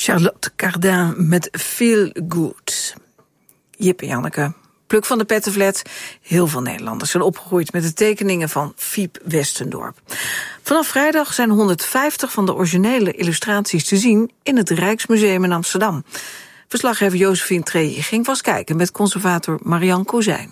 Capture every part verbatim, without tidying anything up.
Charlotte Cardin met Feel Good. Jip en Janneke, pluk van de pettenflat. Heel veel Nederlanders zijn opgegroeid met de tekeningen van Fiep Westendorp. Vanaf vrijdag zijn honderdvijftig van de originele illustraties te zien in het Rijksmuseum in Amsterdam. Verslaggever Josephine Treje ging vast kijken met conservator Marianne Kozijn.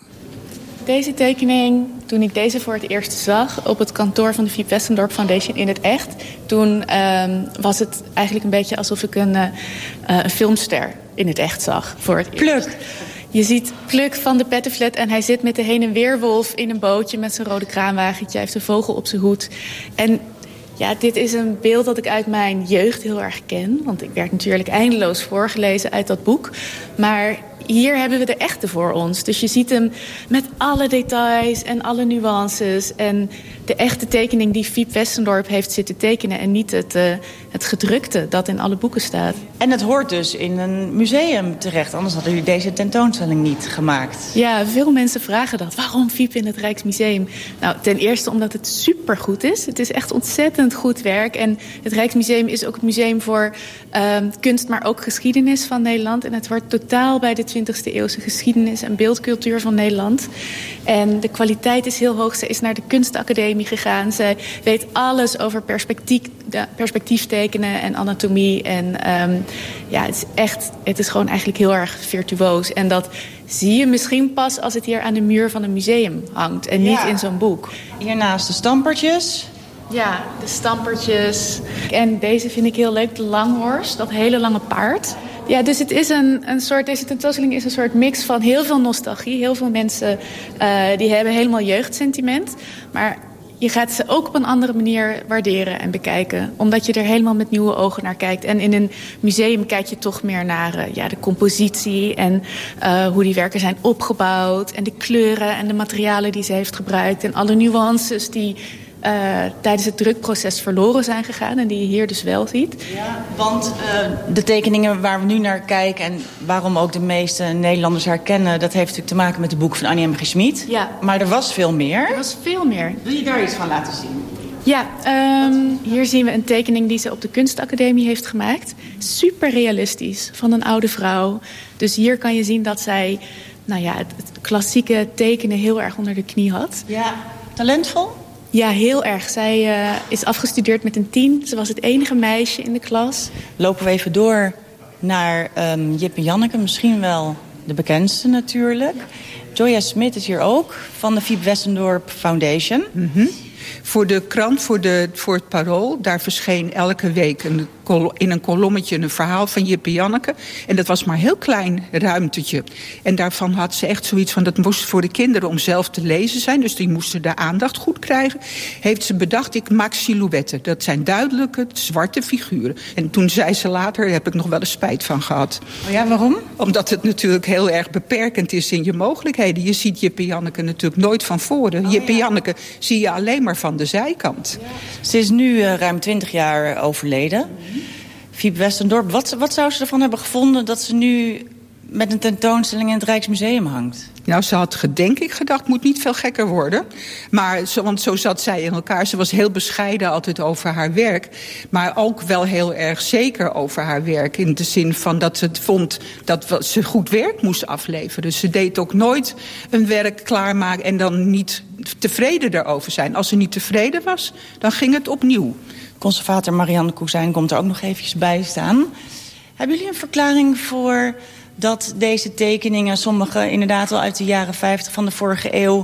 Deze tekening, toen ik deze voor het eerst zag op het kantoor van de Fiep Westendorp Foundation in het echt, toen uh, was het eigenlijk een beetje alsof ik een, uh, een filmster in het echt zag voor het eerst. Pluk. Je ziet Pluk van de pettenflat en hij zit met de heen- en weerwolf in een bootje met zijn rode kraanwagentje. Hij heeft een vogel op zijn hoed. En ja, dit is een beeld dat ik uit mijn jeugd heel erg ken. Want ik werd natuurlijk eindeloos voorgelezen uit dat boek. Maar hier hebben we de echte voor ons. Dus je ziet hem met alle details en alle nuances. En de echte tekening die Fiep Westendorp heeft zitten tekenen. En niet het, uh, het gedrukte dat in alle boeken staat. En het hoort dus in een museum terecht. Anders hadden jullie deze tentoonstelling niet gemaakt. Ja, veel mensen vragen dat. Waarom Fiep in het Rijksmuseum? Nou, ten eerste omdat het supergoed is. Het is echt ontzettend goed werk. En het Rijksmuseum is ook het museum voor uh, kunst, maar ook geschiedenis van Nederland. En het hoort totaal bij de twintigste eeuwse geschiedenis en beeldcultuur van Nederland. En de kwaliteit is heel hoog. Ze is naar de kunstacademie gegaan. Ze weet alles over perspectief, perspectief tekenen en anatomie. En um, ja, het is echt, het is gewoon eigenlijk heel erg virtuoos. En dat zie je misschien pas als het hier aan de muur van een museum hangt. En niet ja. in zo'n boek. Hiernaast de stampertjes. Ja, de stampertjes. En deze vind ik heel leuk, de langhorst, dat hele lange paard. Ja, dus het is een, een soort, deze tentoonstelling is een soort mix van heel veel nostalgie. Heel veel mensen uh, die hebben helemaal jeugdsentiment. Maar je gaat ze ook op een andere manier waarderen en bekijken. Omdat je er helemaal met nieuwe ogen naar kijkt. En in een museum kijk je toch meer naar uh, ja, de compositie en uh, hoe die werken zijn opgebouwd. En de kleuren en de materialen die ze heeft gebruikt. En alle nuances die Uh, tijdens het drukproces verloren zijn gegaan en die je hier dus wel ziet. Ja, want uh, de tekeningen waar we nu naar kijken en waarom ook de meeste Nederlanders herkennen, dat heeft natuurlijk te maken met de boek van Annie M G Schmid. Ja. Maar er was veel meer. Er was veel meer. Wil je daar iets van laten zien? Ja, um, hier zien we een tekening die ze op de kunstacademie heeft gemaakt. Super realistisch, van een oude vrouw. Dus hier kan je zien dat zij nou ja, het, het klassieke tekenen heel erg onder de knie had. Ja, talentvol? Ja, heel erg. Zij uh, is afgestudeerd met een tien. Ze was het enige meisje in de klas. Lopen we even door naar um, Jip en Janneke. Misschien wel de bekendste natuurlijk. Joya Smit is hier ook, van de Fiep Westendorp Foundation. Mm-hmm. Voor de krant, voor, de, voor het Parool, daar verscheen elke week een, in een kolommetje een verhaal van Jip en Janneke. En dat was maar een heel klein ruimtetje. En daarvan had ze echt zoiets van, dat moest voor de kinderen om zelf te lezen zijn. Dus die moesten de aandacht goed krijgen. Heeft ze bedacht, ik maak silhouetten. Dat zijn duidelijke zwarte figuren. En toen zei ze later, daar heb ik nog wel eens spijt van gehad. Oh ja, waarom? Omdat het natuurlijk heel erg beperkend is in je mogelijkheden. Je ziet Jip en Janneke natuurlijk nooit van voren. Oh, Jip en ja. Janneke zie je alleen maar van de zijkant. Ja. Ze is nu uh, ruim twintig jaar overleden. Mm-hmm. Fiep Westendorp, wat, wat zou ze ervan hebben gevonden dat ze nu met een tentoonstelling in het Rijksmuseum hangt? Nou, ze had denk ik gedacht, moet niet veel gekker worden. Maar, zo, want zo zat zij in elkaar. Ze was heel bescheiden altijd over haar werk. Maar ook wel heel erg zeker over haar werk. In de zin van dat ze het vond dat ze goed werk moest afleveren. Dus ze deed ook nooit een werk klaarmaken en dan niet tevreden daarover zijn. Als ze niet tevreden was, dan ging het opnieuw. Conservator Marianne Kozijn komt er ook nog eventjes bij staan. Hebben jullie een verklaring voor dat deze tekeningen, sommige inderdaad al uit de jaren vijftig van de vorige eeuw,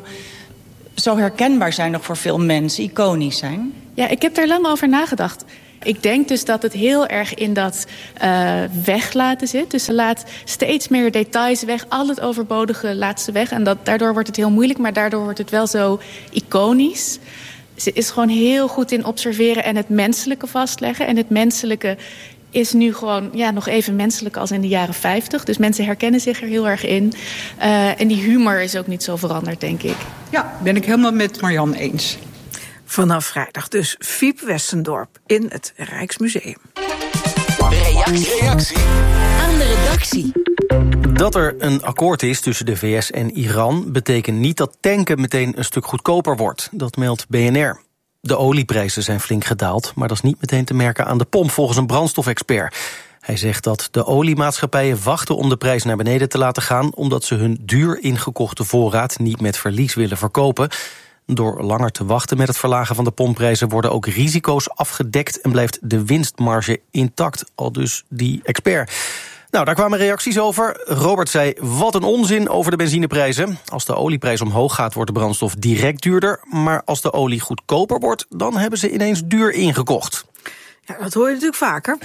zo herkenbaar zijn nog voor veel mensen, iconisch zijn? Ja, ik heb daar lang over nagedacht. Ik denk dus dat het heel erg in dat uh, weglaten zit. Dus ze laat steeds meer details weg. Al het overbodige laat ze weg. En dat, daardoor wordt het heel moeilijk, maar daardoor wordt het wel zo iconisch. Ze is gewoon heel goed in observeren en het menselijke vastleggen. En het menselijke is nu gewoon ja, nog even menselijk als in de jaren vijftig. Dus mensen herkennen zich er heel erg in. Uh, en die humor is ook niet zo veranderd, denk ik. Ja, ben ik helemaal met Marianne eens. Vanaf vrijdag dus Fiep Westendorp in het Rijksmuseum. Reactie. Reactie aan de redactie. Dat er een akkoord is tussen de V S en Iran betekent niet dat tanken meteen een stuk goedkoper wordt. Dat meldt B N R. De olieprijzen zijn flink gedaald, maar dat is niet meteen te merken aan de pomp volgens een brandstofexpert. Hij zegt dat de oliemaatschappijen wachten om de prijs naar beneden te laten gaan, omdat ze hun duur ingekochte voorraad niet met verlies willen verkopen. Door langer te wachten met het verlagen van de pompprijzen worden ook risico's afgedekt en blijft de winstmarge intact, al dus die expert. Nou, daar kwamen reacties over. Robert zei, wat een onzin over de benzineprijzen. Als de olieprijs omhoog gaat, wordt de brandstof direct duurder. Maar als de olie goedkoper wordt, dan hebben ze ineens duur ingekocht. Ja, dat hoor je natuurlijk vaker.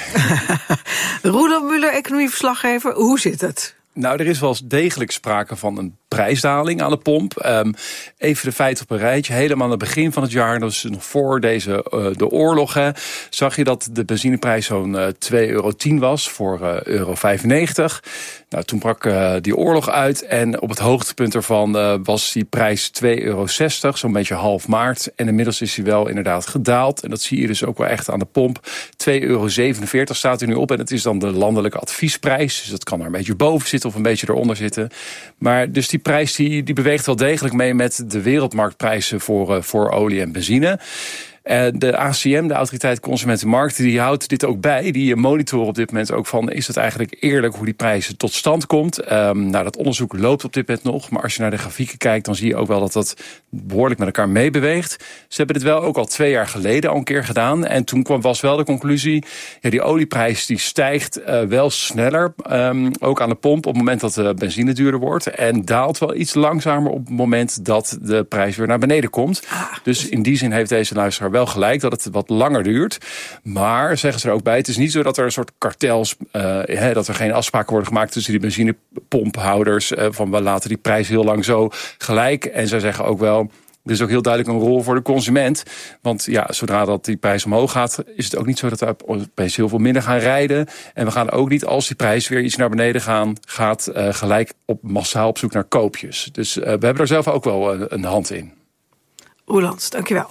Roelof Muller, economieverslaggever, hoe zit het? Nou, er is wel eens degelijk sprake van een prijsdaling aan de pomp. Um, even de feiten op een rijtje. Helemaal aan het begin van het jaar, dus nog voor deze, uh, de oorlog, hè, zag je dat de benzineprijs zo'n uh, twee euro tien was voor uh, euro vijfennegentig. Nou, toen brak uh, die oorlog uit en op het hoogtepunt ervan uh, was die prijs twee euro zestig, zo'n beetje half maart. En inmiddels is hij wel inderdaad gedaald. En dat zie je dus ook wel echt aan de pomp. twee euro zevenenveertig staat er nu op en het is dan de landelijke adviesprijs. Dus dat kan er een beetje boven zitten of een beetje eronder zitten. Maar dus die prijs die, die beweegt wel degelijk mee met de wereldmarktprijzen voor, uh, voor olie en benzine. Uh, de A C M, de Autoriteit Consumentenmarkten, die houdt dit ook bij. Die monitoren op dit moment ook van, is het eigenlijk eerlijk hoe die prijzen tot stand komt? Um, nou, dat onderzoek loopt op dit moment nog. Maar als je naar de grafieken kijkt, dan zie je ook wel dat dat behoorlijk met elkaar meebeweegt. Ze hebben dit wel ook al twee jaar geleden al een keer gedaan. En toen kwam, was wel de conclusie, ja, die olieprijs die stijgt uh, wel sneller, um, ook aan de pomp, op het moment dat de benzine duurder wordt. En daalt wel iets langzamer op het moment dat de prijs weer naar beneden komt. Dus in die zin heeft deze luisteraar wel gelijk dat het wat langer duurt. Maar, zeggen ze er ook bij, het is niet zo dat er een soort kartels, uh, hè, dat er geen afspraken worden gemaakt tussen die benzinepomphouders, uh, van we laten die prijs heel lang zo gelijk. En zij zeggen ook wel, er is ook heel duidelijk een rol voor de consument. Want ja, zodra dat die prijs omhoog gaat, is het ook niet zo dat we opeens heel veel minder gaan rijden. En we gaan ook niet, als die prijs weer iets naar beneden gaan, gaat uh, gelijk op massaal op zoek naar koopjes. Dus uh, we hebben er zelf ook wel uh, een hand in. Oelands, dankjewel.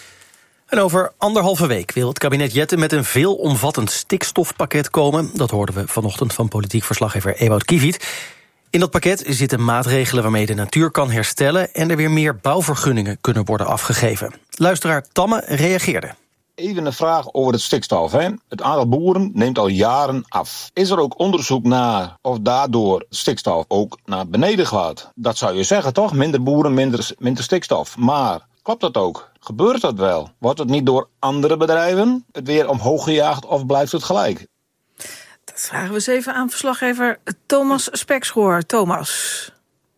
En over anderhalve week wil het kabinet Jette met een veelomvattend stikstofpakket komen. Dat hoorden we vanochtend van politiek verslaggever Ewout Kiviet. In dat pakket zitten maatregelen waarmee de natuur kan herstellen en er weer meer bouwvergunningen kunnen worden afgegeven. Luisteraar Tamme reageerde. Even een vraag over het stikstof. Hè? Het aantal boeren neemt al jaren af. Is er ook onderzoek naar of daardoor stikstof ook naar beneden gaat? Dat zou je zeggen, toch? Minder boeren, minder, minder stikstof. Maar klopt dat ook? Gebeurt dat wel? Wordt het niet door andere bedrijven het weer omhoog gejaagd of blijft het gelijk? Dat vragen we eens even aan verslaggever Thomas Spekschoor. Thomas.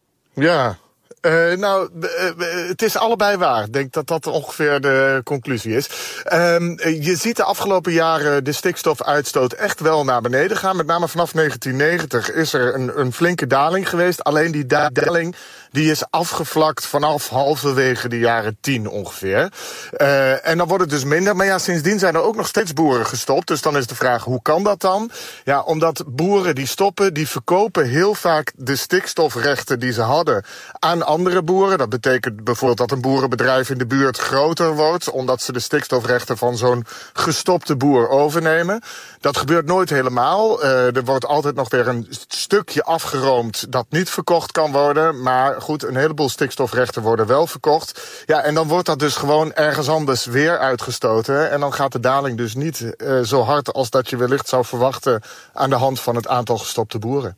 Ja, uh, nou, uh, het is allebei waar. Ik denk dat dat ongeveer de conclusie is. Um, je ziet de afgelopen jaren de stikstofuitstoot echt wel naar beneden gaan. Met name vanaf negentien negentig is er een, een flinke daling geweest. Alleen die daling die is afgevlakt vanaf halverwege de jaren tien ongeveer. Uh, en dan wordt het dus minder. Maar ja, sindsdien zijn er ook nog steeds boeren gestopt. Dus dan is de vraag, hoe kan dat dan? Ja, omdat boeren die stoppen, die verkopen heel vaak de stikstofrechten die ze hadden aan andere boeren. Dat betekent bijvoorbeeld dat een boerenbedrijf in de buurt groter wordt, omdat ze de stikstofrechten van zo'n gestopte boer overnemen. Dat gebeurt nooit helemaal. Uh, er wordt altijd nog weer een stukje afgeroomd dat niet verkocht kan worden. Maar goed, een heleboel stikstofrechten worden wel verkocht. Ja, en dan wordt dat dus gewoon ergens anders weer uitgestoten. En dan gaat de daling dus niet uh, zo hard als dat je wellicht zou verwachten aan de hand van het aantal gestopte boeren.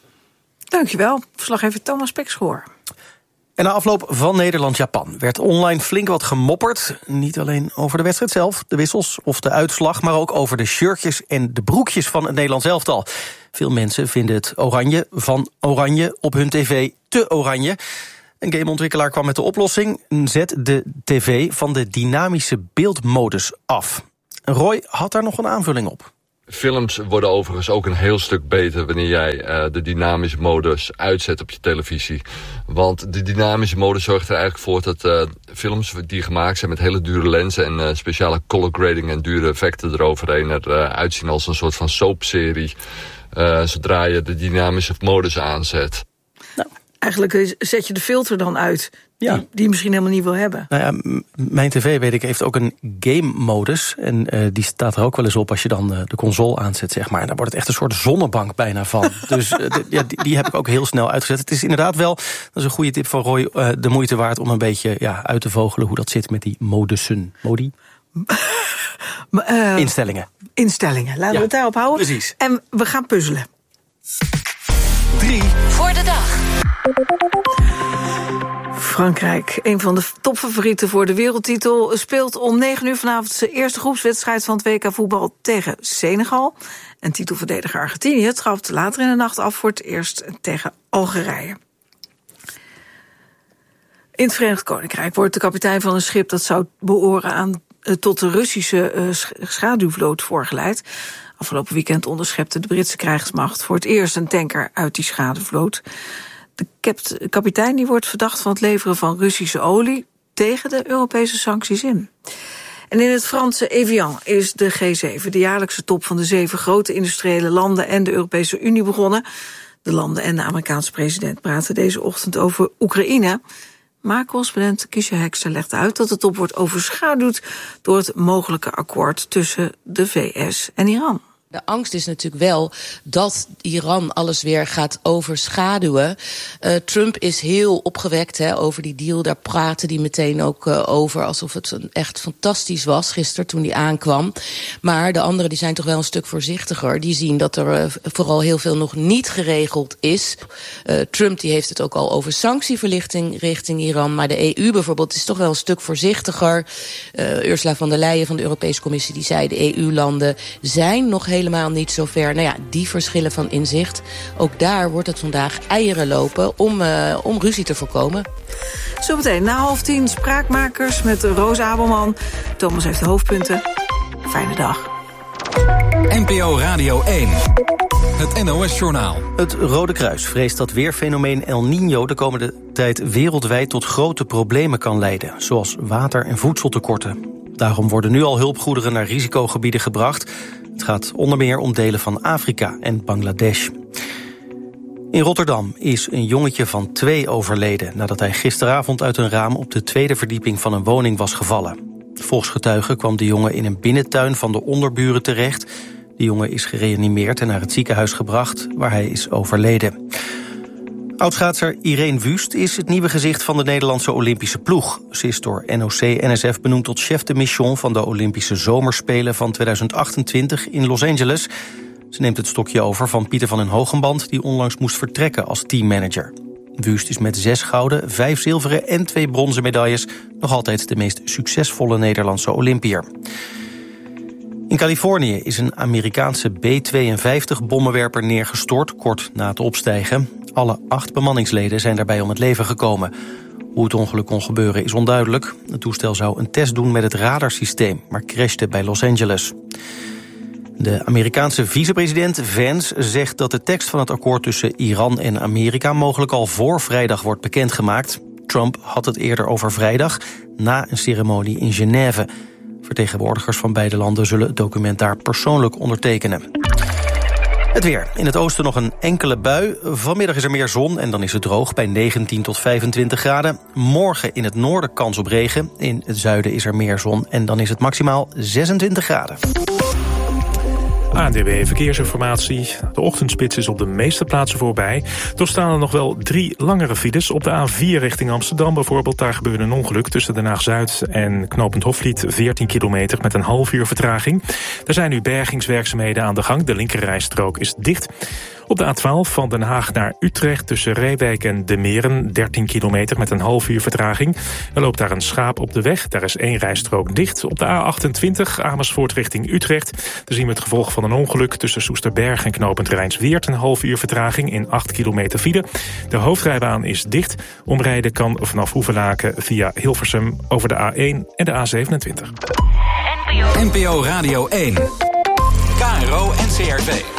Dankjewel, verslaggever Thomas Spekschoor. En na afloop van Nederland-Japan werd online flink wat gemopperd. Niet alleen over de wedstrijd zelf, de wissels of de uitslag, maar ook over de shirtjes en de broekjes van het Nederlands elftal. Veel mensen vinden het oranje van Oranje op hun tv te oranje. Een gameontwikkelaar kwam met de oplossing: zet de tv van de dynamische beeldmodus af. Roy had daar nog een aanvulling op. Films worden overigens ook een heel stuk beter wanneer jij uh, de dynamische modus uitzet op je televisie. Want de dynamische modus zorgt er eigenlijk voor dat uh, films die gemaakt zijn met hele dure lenzen en uh, speciale color grading en dure effecten eroverheen er uh, uitzien als een soort van soapserie. Uh, zodra je de dynamische modus aanzet. Nou, eigenlijk zet je de filter dan uit. Ja. Die, die je misschien helemaal niet wil hebben. Nou ja, m- mijn tv, weet ik, heeft ook een game-modus. En uh, die staat er ook wel eens op als je dan uh, de console aanzet, zeg maar. En daar wordt het echt een soort zonnebank bijna van. Dus uh, de, ja, die, die heb ik ook heel snel uitgezet. Het is inderdaad wel, dat is een goede tip van Roy, uh, de moeite waard om een beetje ja, uit te vogelen hoe dat zit met die modussen. Modi? uh, Instellingen. instellingen. Laten ja, we het daarop houden. Precies. En we gaan puzzelen. Drie voor de dag. Frankrijk, een van de topfavorieten voor de wereldtitel, speelt om negen uur vanavond zijn eerste groepswedstrijd van het W K voetbal tegen Senegal. En titelverdediger Argentinië trapt later in de nacht af voor het eerst tegen Algerije. In het Verenigd Koninkrijk wordt de kapitein van een schip dat zou behoren aan tot de Russische uh, schaduwvloot voorgeleid. Afgelopen weekend onderschepte de Britse krijgsmacht voor het eerst een tanker uit die schaduwvloot. De kapitein die wordt verdacht van het leveren van Russische olie tegen de Europese sancties in. En in het Franse Evian is de G zeven, de jaarlijkse top van de zeven grote industriële landen en de Europese Unie begonnen. De landen en de Amerikaanse president praten deze ochtend over Oekraïne. Maar correspondent Kiesje Hekster legt uit dat de top wordt overschaduwd door het mogelijke akkoord tussen de V S en Iran. De angst is natuurlijk wel dat Iran alles weer gaat overschaduwen. Uh, Trump is heel opgewekt hè, over die deal. Daar praten die meteen ook uh, over alsof het een echt fantastisch was gisteren toen die aankwam. Maar de anderen die zijn toch wel een stuk voorzichtiger. Die zien dat er uh, vooral heel veel nog niet geregeld is. Uh, Trump die heeft het ook al over sanctieverlichting richting Iran. Maar de E U bijvoorbeeld is toch wel een stuk voorzichtiger. Uh, Ursula von der Leyen van de Europese Commissie die zei de E U-landen zijn nog heel helemaal niet zo ver. Nou ja, die verschillen van inzicht. Ook daar wordt het vandaag eieren lopen om, uh, om ruzie te voorkomen. Zometeen na half tien spraakmakers met Roos Abelman. Thomas heeft de hoofdpunten. Fijne dag. N P O Radio één. Het N O S-journaal. Het Rode Kruis vreest dat weerfenomeen El Niño de komende tijd wereldwijd tot grote problemen kan leiden, zoals water- en voedseltekorten. Daarom worden nu al hulpgoederen naar risicogebieden gebracht. Het gaat onder meer om delen van Afrika en Bangladesh. In Rotterdam is een jongetje van twee overleden nadat hij gisteravond uit een raam op de tweede verdieping van een woning was gevallen. Volgens getuigen kwam de jongen in een binnentuin van de onderburen terecht. De jongen is gereanimeerd en naar het ziekenhuis gebracht, waar hij is overleden. Oudschaatser Irene Wust is het nieuwe gezicht van de Nederlandse Olympische ploeg. Ze is door N O C N S F benoemd tot chef de mission van de Olympische Zomerspelen van tweeduizend achtentwintig in Los Angeles. Ze neemt het stokje over van Pieter van den Hogenband, die onlangs moest vertrekken als teammanager. Wust is met zes gouden, vijf zilveren en twee bronzen medailles nog altijd de meest succesvolle Nederlandse Olympiër. In Californië is een Amerikaanse B tweeënvijftig bommenwerper neergestort kort na het opstijgen. Alle acht bemanningsleden zijn daarbij om het leven gekomen. Hoe het ongeluk kon gebeuren is onduidelijk. Het toestel zou een test doen met het radarsysteem, maar crashte bij Los Angeles. De Amerikaanse vicepresident Vance zegt dat de tekst van het akkoord tussen Iran en Amerika mogelijk al voor vrijdag wordt bekendgemaakt. Trump had het eerder over vrijdag, na een ceremonie in Genève. Vertegenwoordigers van beide landen zullen het document daar persoonlijk ondertekenen. Het weer. In het oosten nog een enkele bui. Vanmiddag is er meer zon en dan is het droog bij negentien tot vijfentwintig graden. Morgen in het noorden kans op regen. In het zuiden is er meer zon en dan is het maximaal zesentwintig graden. A N W B Verkeersinformatie. De ochtendspits is op de meeste plaatsen voorbij. Toch staan er nog wel drie langere files. Op de A vier richting Amsterdam bijvoorbeeld. Daar gebeurde een ongeluk tussen Den Haag-Zuid en knooppunt Hofvliet. veertien kilometer met een half uur vertraging. Er zijn nu bergingswerkzaamheden aan de gang. De linkerrijstrook is dicht. Op de A twaalf van Den Haag naar Utrecht tussen Reewijk en De Meren. dertien kilometer met een half uur vertraging. Er loopt daar een schaap op de weg. Daar is één rijstrook dicht. Op de A achtentwintig Amersfoort richting Utrecht. Daar zien we het gevolg van een ongeluk tussen Soesterberg en knooppunt Rijnsweert. Een half uur vertraging in acht kilometer file. De hoofdrijbaan is dicht. Omrijden kan vanaf Hoevelaken via Hilversum over de A één en de A zevenentwintig. N P O Radio één. K R O en C R V.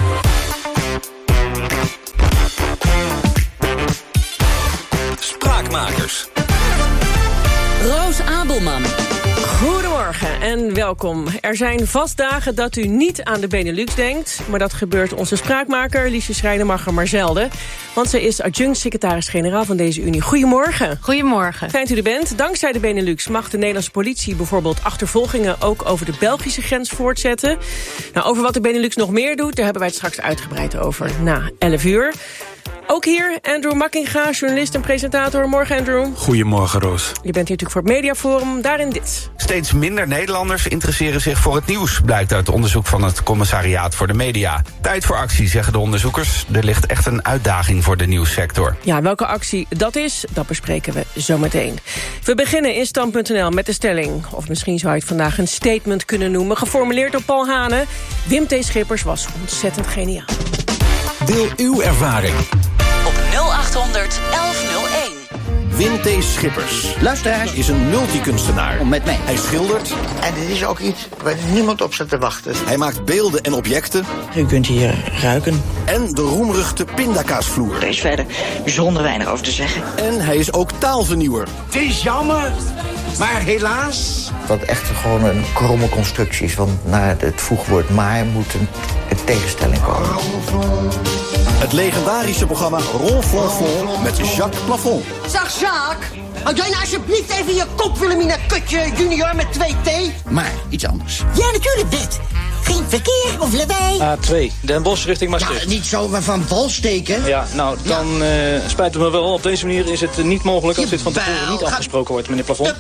Spraakmakers. Roos Abelman. Goedemorgen en welkom. Er zijn vast dagen dat u niet aan de Benelux denkt, maar dat gebeurt onze spraakmaker Liesje Schrijnemacher maar zelden. Want zij is adjunct-secretaris-generaal van deze Unie. Goedemorgen. Goedemorgen. Fijn dat u er bent. Dankzij de Benelux mag de Nederlandse politie bijvoorbeeld achtervolgingen ook over de Belgische grens voortzetten. Nou, over wat de Benelux nog meer doet, daar hebben wij het straks uitgebreid over na elf uur. Ook hier Andrew Makkinga, journalist en presentator. Morgen, Andrew. Goedemorgen, Roos. Je bent hier natuurlijk voor het Mediaforum. Daarin dit. Steeds minder Nederlanders interesseren zich voor het nieuws, blijkt uit onderzoek van het Commissariaat voor de Media. Tijd voor actie, zeggen de onderzoekers. Er ligt echt een uitdaging voor de nieuwssector. Ja, welke actie dat is, dat bespreken we zometeen. We beginnen in stand punt n l met de stelling. Of misschien zou je het vandaag een statement kunnen noemen. Geformuleerd door Paul Hane. Wim T. Schippers was ontzettend geniaal. Deel uw ervaring. Op nul acht honderd elf nul één. Wim T. Schippers. Luisteraars is een multikunstenaar. Met mij. Hij schildert. En dit is ook iets waar niemand op zit te wachten. Hij maakt beelden en objecten. U kunt hier ruiken. En de roemruchte pindakaasvloer. Er is verder bijzonder weinig over te zeggen. En hij is ook taalvernieuwer. Het is jammer, maar helaas. Dat echt gewoon een kromme constructie is. Want na het voegwoord maar moet een, een tegenstelling komen. Het legendarische programma Ronflonflon met Jacques Plafond. Zeg Jacques, had jij nou alsjeblieft even je kop Wilhelmina Kutje junior met twee T? Maar iets anders. Ja, natuurlijk, Bert. Geen verkeer of lawaai. A twee, Den Bosch richting Maastricht. Ja, niet zomaar van wal steken. Ja, nou, dan ja. uh, spijt het me wel. Op deze manier is het niet mogelijk als dit van tevoren niet afgesproken wordt, meneer Plafond.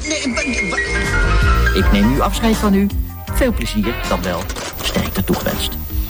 Ik neem nu afscheid van u. Veel plezier, dan wel. Sterkte toegewenst.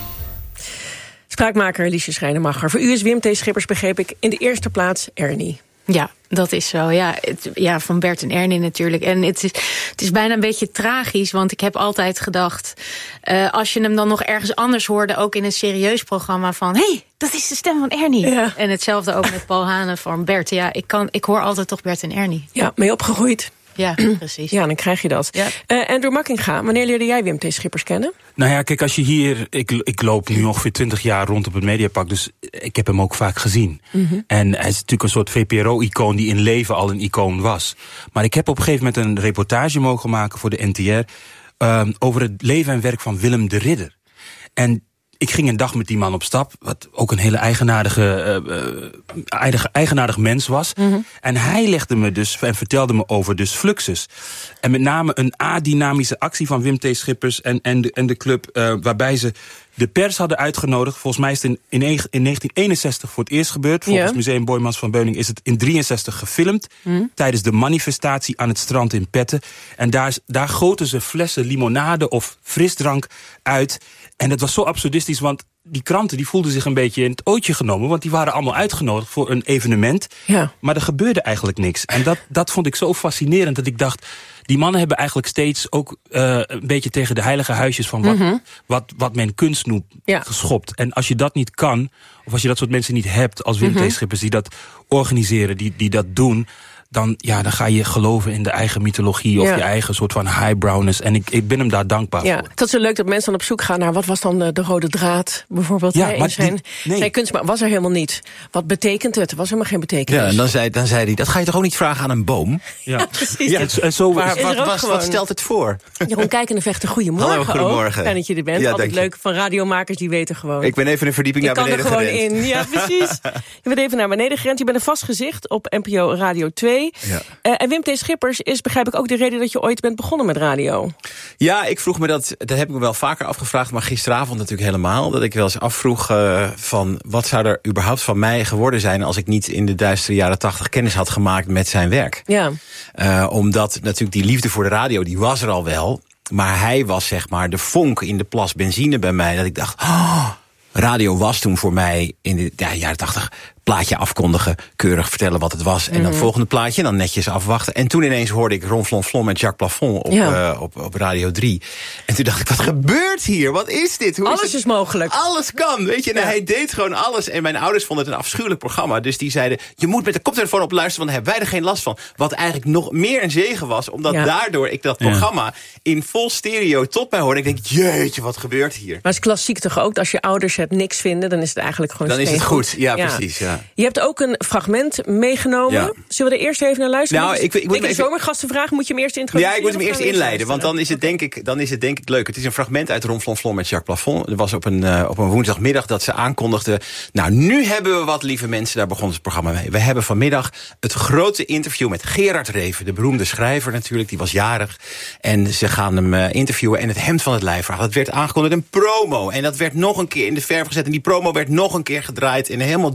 Spraakmaker Liesje Schrijnemacher. Voor u is Wim T. Schippers, begreep ik, in de eerste plaats Ernie. Ja, dat is zo. Ja, het, ja, van Bert en Ernie natuurlijk. En het is, het is bijna een beetje tragisch, want ik heb altijd gedacht, Uh, als je hem dan nog ergens anders hoorde, ook in een serieus programma, van hé, hey, dat is de stem van Ernie. Ja. En hetzelfde ook met Paul Hane van Bert. Ja, ik, kan, ik hoor altijd toch Bert en Ernie. Ja, mee opgegroeid. Ja, precies. Ja, dan krijg je dat. Ja. Uh, Andrew Makkinga, wanneer leerde jij Wim T. Schippers kennen? Nou ja, kijk, als je hier... Ik, ik loop nu ongeveer twintig jaar rond op het Mediapark, dus ik heb hem ook vaak gezien. Mm-hmm. En hij is natuurlijk een soort V P R O-icoon die in leven al een icoon was. Maar ik heb op een gegeven moment een reportage mogen maken voor de N T R... Uh, over het leven en werk van Willem de Ridder. En ik ging een dag met die man op stap, wat ook een hele eigenaardige, uh, uh, eigenaardig mens was. Mm-hmm. En hij legde me dus en vertelde me over dus Fluxus. En met name een adynamische actie van Wim T. Schippers en, en, de, en de club, uh, waarbij ze de pers hadden uitgenodigd. Volgens mij is het in, in, in negentien eenenzestig voor het eerst gebeurd. Volgens ja. Museum Boijmans van Beuning is het in drieënzestig gefilmd. Mm. Tijdens de manifestatie aan het strand in Petten. En daar, daar goten ze flessen limonade of frisdrank uit. En dat was zo absurdistisch, want die kranten die voelden zich een beetje in het ootje genomen, want die waren allemaal uitgenodigd voor een evenement. Ja. Maar er gebeurde eigenlijk niks. En dat, dat vond ik zo fascinerend, dat ik dacht, die mannen hebben eigenlijk steeds ook uh, een beetje tegen de heilige huisjes van wat, mm-hmm. wat, wat men kunst noemt ja. geschopt. En als je dat niet kan, of als je dat soort mensen niet hebt als Wim mm-hmm. T. Schippers die dat organiseren, die, die dat doen, dan, ja, dan ga je geloven in de eigen mythologie of ja. je eigen soort van highbrowness. En ik, ik ben hem daar dankbaar ja, voor. Het is zo leuk dat mensen dan op zoek gaan naar wat was dan de, de rode draad, bijvoorbeeld. Ja, hè, maar in zijn, die, nee. zijn kunst, maar was er helemaal niet. Wat betekent het? Er was helemaal geen betekenis. Ja, en dan zei, dan zei hij, dat ga je toch ook niet vragen aan een boom? Ja, ja precies. Ja, en zo, maar wat, wat, gewoon, wat stelt het voor? Jeroen Kijkende Vechter, goedemorgen. Hallo, goedemorgen. Ook. Fijn dat je er bent. Ja, altijd leuk van radiomakers, die weten gewoon. Ik ben even een verdieping je naar beneden gerend. Ik kan er gewoon in. Ja, precies. Je bent even naar beneden gerend. Je bent een vast gezicht op N P O Radio twee. Ja. Uh, en Wim T. Schippers is, begrijp ik, ook de reden dat je ooit bent begonnen met radio. Ja, ik vroeg me dat, dat heb ik me wel vaker afgevraagd, maar gisteravond natuurlijk helemaal, dat ik wel eens afvroeg uh, van wat zou er überhaupt van mij geworden zijn als ik niet in de duistere jaren tachtig kennis had gemaakt met zijn werk. Ja. Uh, omdat natuurlijk die liefde voor de radio, die was er al wel, maar hij was zeg maar de vonk in de plas benzine bij mij, dat ik dacht, oh, radio was toen voor mij in de ja, jaren tachtig plaatje afkondigen, keurig vertellen wat het was. En dan mm-hmm. volgende plaatje, dan netjes afwachten. En toen ineens hoorde ik Ronflonflon met Jacques Plafond op, ja. uh, op, op Radio drie. En toen dacht ik, wat gebeurt hier? Wat is dit? Hoe alles is, is mogelijk. Alles kan, weet je. En ja. hij deed gewoon alles. En mijn ouders vonden het een afschuwelijk programma. Dus die zeiden, je moet met de koptelefoon op luisteren, want dan hebben wij er geen last van. Wat eigenlijk nog meer een zegen was, omdat ja. daardoor ik dat programma ja. in vol stereo tot mij hoorde. Ik denk, jeetje, wat gebeurt hier? Maar het is klassiek toch ook, als je ouders het niks vinden, dan is het eigenlijk gewoon Dan is het goed, ja, ja. precies. Ja. Je hebt ook een fragment meegenomen. Ja. Zullen we er eerst even naar luisteren? Nou, ik, ik, ik moet even zomergasten vragen, moet je hem eerst introduceren? Ja, ik moet hem eerst inleiden, want dan is het denk ik, dan is het denk ik leuk. Het is een fragment uit Ronflonflon met Jacques Plafond. Er was op een, uh, op een woensdagmiddag dat ze aankondigden, nou, nu hebben we wat, lieve mensen, daar begon het programma mee. We hebben vanmiddag het grote interview met Gerard Reven, de beroemde schrijver natuurlijk, die was jarig. En ze gaan hem uh, interviewen en het hemd van het lijf vragen. Dat werd aangekondigd, een promo. En dat werd nog een keer in de verf gezet en die promo werd nog een keer gedraaid en helemaal druk over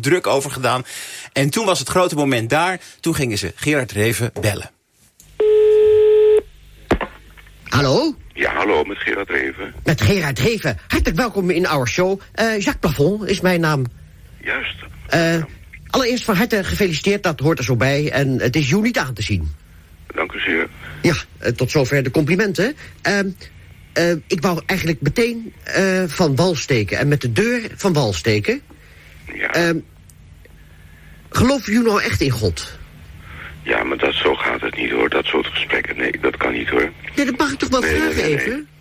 over gedaan. En toen was het grote moment daar. Toen gingen ze Gerard Reven bellen. Hallo? Ja, hallo, met Gerard Reven. Met Gerard Reven. Hartelijk welkom in our show. Uh, Jacques Plafond is mijn naam. Juist. Uh, allereerst van harte gefeliciteerd, dat hoort er zo bij. En het is jou niet aan te zien. Dank u zeer. Ja, uh, tot zover de complimenten. Uh, uh, ik wou eigenlijk meteen uh, van wal steken. En met de deur van wal steken. Ja. Uh, geloof u nou echt in God? Ja, maar dat, zo gaat het niet hoor, dat soort gesprekken. Nee, dat kan niet hoor. Ja, dat mag ik toch wel nee, vragen nee, nee, even? Nee.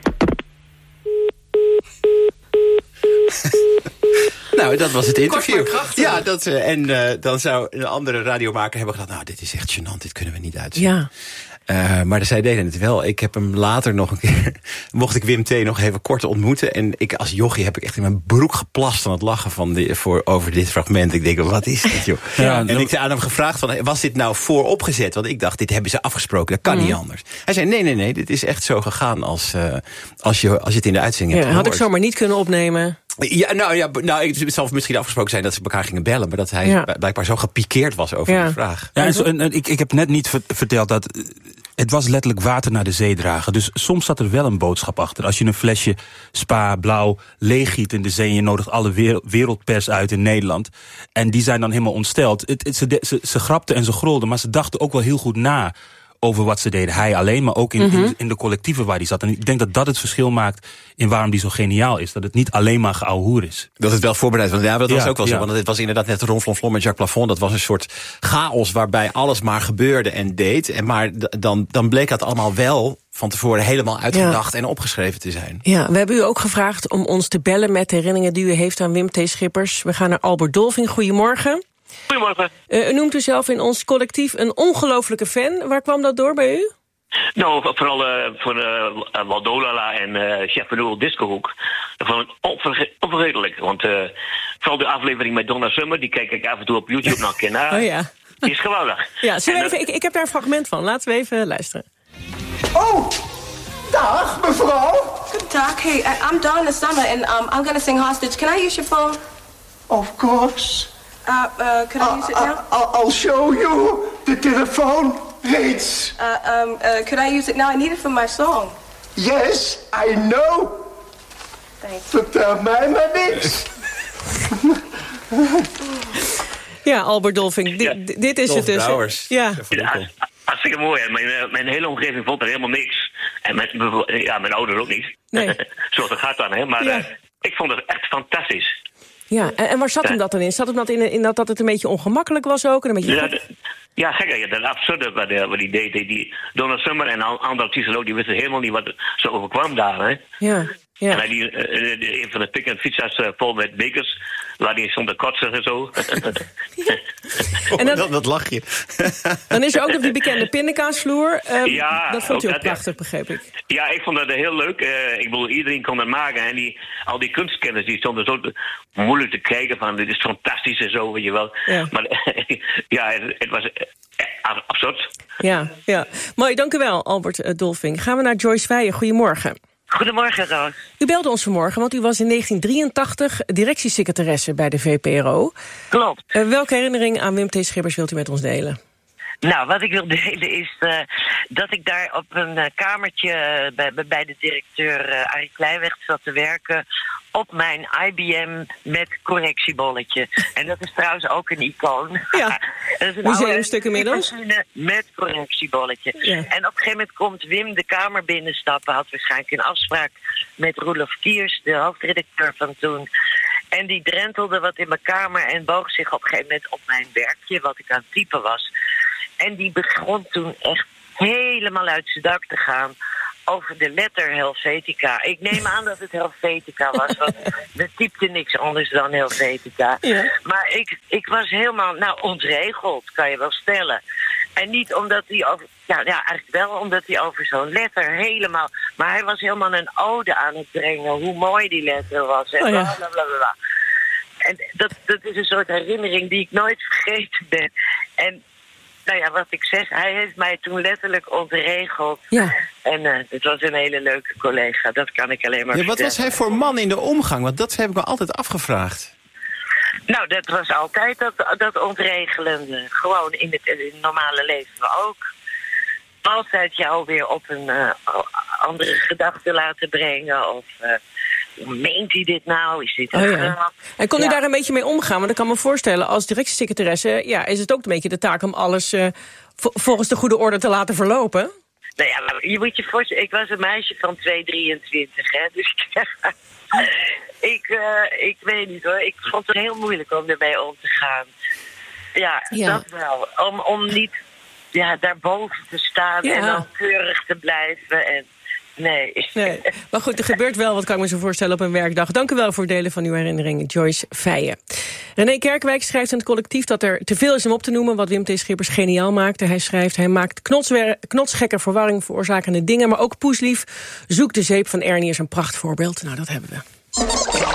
Nou, dat was het interview. Ja, dat, uh, en uh, dan zou een andere radiomaker hebben gedacht... nou, dit is echt gênant, dit kunnen we niet uitzenden. Ja. Uh, maar zij deden het wel. Ik heb hem later nog een keer... mocht ik Wim T. nog even kort ontmoeten. En ik, als jochie heb ik echt in mijn broek geplast van het lachen van die, voor, over dit fragment. Ik denk, wat is dit, joh? Ja, en ik zei aan hem gevraagd, van, was dit nou vooropgezet? Want ik dacht, dit hebben ze afgesproken, dat kan mm. niet anders. Hij zei, nee, nee, nee, dit is echt zo gegaan als, uh, als, je, als je het in de uitzending ja, hebt had ik zomaar niet kunnen opnemen. Ja, nou ja, nou, het zal misschien afgesproken zijn dat ze elkaar gingen bellen... maar dat hij ja. blijkbaar zo gepikeerd was over ja. die vraag. Ja, en zo, en, en, ik, ik heb net niet verteld dat... Het was letterlijk water naar de zee dragen. Dus soms zat er wel een boodschap achter. Als je een flesje Spa Blauw leeggiet in de zee... en je nodigt alle wereldpers uit in Nederland... en die zijn dan helemaal ontsteld. Het, het, ze, ze, ze grapten en ze grolden, maar ze dachten ook wel heel goed na... over wat ze deden. Hij alleen, maar ook in, mm-hmm. in, in de collectieven waar hij zat. En ik denk dat dat het verschil maakt in waarom die zo geniaal is. Dat het niet alleen maar geouwehoer is. Dat het wel voorbereid was. Ja, dat was ja, ook wel zo. Ja. Want het was inderdaad net Ronflonflon met Jacques Plafond. Dat was een soort chaos waarbij alles maar gebeurde en deed. En maar d- dan, dan bleek dat allemaal wel van tevoren helemaal uitgedacht ja. en opgeschreven te zijn. Ja, we hebben u ook gevraagd om ons te bellen met herinneringen die u heeft aan Wim T. Schippers. We gaan naar Albert Dolving. Goedemorgen. Goedemorgen. Uh, u noemt u zelf in ons collectief een ongelofelijke fan. Waar kwam dat door bij u? Nou, vooral uh, voor uh, Waldolala en uh, Chef Benoel Discohoek. Dat vond ik onverge- onvergetelijk. Want uh, vooral de aflevering met Donna Summer, die kijk ik af en toe op YouTube nog een keer naar. Oh ja. Die is geweldig. Ja, zullen we en, even, ik, ik heb daar een fragment van. Laten we even luisteren. Oh, dag mevrouw. Dag, hey, I'm Donna Summer and um, I'm gonna sing Hostage. Can I use your phone? Of course. Uh, uh, can I use it now? Uh, I'll show you the telephone reads. Uh, um, uh, could I use it now? I need it for my song. Yes, I know. Thanks. Vertel mij maar niks. Ja, Albert Dolving, ja. dit, dit is het dus. Brouwers. Ja. ja. Hartstikke mooi. Hè. Mijn, mijn hele omgeving vond er helemaal niks. En mijn, ja, mijn ouders ook niet. Nee. Zoals het gaat dan, hè. Maar ja. uh, ik vond het echt fantastisch. Ja, en, en waar zat ja. hem dat dan in? Zat hem dat in, in dat, dat het een beetje ongemakkelijk was ook? En een beetje ja, de, ja, gek. Ja, dat absurde wat, uh, wat die deed. Die Donna Summer en andere artiesten ook, die wisten helemaal niet wat er zo overkwam daar, hè. Ja. Ja. En die, uh, een van de pik- en fietsers uh, vol met bekers, waar die stond te kotsen en zo. en dan, dat lach je. Dan is er ook nog die bekende pindakaasvloer. Um, ja, dat vond u ook, ook dat, prachtig, begreep ik. Ja, ik vond dat heel leuk. Uh, ik bedoel, iedereen kon dat maken. En die, al die kunstkenners die stonden zo te, moeilijk te kijken van, dit is fantastisch en zo, weet je wel. Ja. Maar ja, het, het was uh, absurd. Ja, ja. Mooi, dank u wel, Albert uh, Dolving. Gaan we naar Joyce Weijer. Goedemorgen. Goedemorgen, Roos. U belde ons vanmorgen, want u was in negentien drieëntachtig directiesecretaresse bij de V P R O. Klopt. Uh, welke herinnering aan Wim T. Schippers wilt u met ons delen? Nou, wat ik wil delen is uh, dat ik daar op een uh, kamertje uh, bij, bij de directeur uh, Arie Kleinweg zat te werken op mijn I B M met correctiebolletje. En dat is trouwens ook een icoon. Ja, dat is een museumstuk inmiddels. Met correctiebolletje. Ja. En op een gegeven moment komt Wim de kamer binnenstappen. Had waarschijnlijk een afspraak met Roelof Kiers, de hoofdredacteur van toen. En die drentelde wat in mijn kamer en boog zich op een gegeven moment op mijn werkje, wat ik aan het typen was. En die begon toen echt helemaal uit zijn dak te gaan over de letter Helvetica. Ik neem aan dat het Helvetica was, want we typte niks anders dan Helvetica. Ja. Maar ik, ik was helemaal, nou, ontregeld, kan je wel stellen. En niet omdat hij over, ja, ja eigenlijk wel omdat hij over zo'n letter helemaal, maar hij was helemaal een ode aan het brengen, hoe mooi die letter was. En, oh ja. bla, bla, bla, bla. En dat, dat is een soort herinnering die ik nooit vergeten ben. En nou ja, wat ik zeg, hij heeft mij toen letterlijk ontregeld. Ja. En uh, het was een hele leuke collega, dat kan ik alleen maar ja, wat vertellen. was hij voor man in de omgang? Want dat heb ik me altijd afgevraagd. Nou, dat was altijd dat, dat ontregelende. Gewoon in het, in het normale leven ook. Altijd jou weer op een uh, andere gedachte laten brengen. Of uh, hoe meent hij dit nou? Is dit een oh, ja. grap? En kon u ja. daar een beetje mee omgaan? Want ik kan me voorstellen, als directiesecretaresse... ja, is het ook een beetje de taak om alles uh, vo- volgens de goede orde te laten verlopen? Nou ja, maar je moet je voorstellen, ik was een meisje van twee drieëntwintig, hè. Dus ik, uh, ik weet niet hoor, ik vond het heel moeilijk om ermee om te gaan. Ja, ja. dat wel. Om, om niet ja, daarboven te staan ja. en dan keurig te blijven en... Nee. nee. Maar goed, er gebeurt wel, wat kan ik me zo voorstellen, op een werkdag. Dank u wel voor het delen van uw herinneringen, Joyce Feijen. René Kerkwijk schrijft in het collectief dat er te veel is om op te noemen wat Wim T. Schippers geniaal maakte. Hij schrijft, hij maakt knotswer- knotsgekke verwarring veroorzakende dingen, maar ook poeslief. Zoek de zeep van Ernie is een prachtvoorbeeld. Nou, dat hebben we.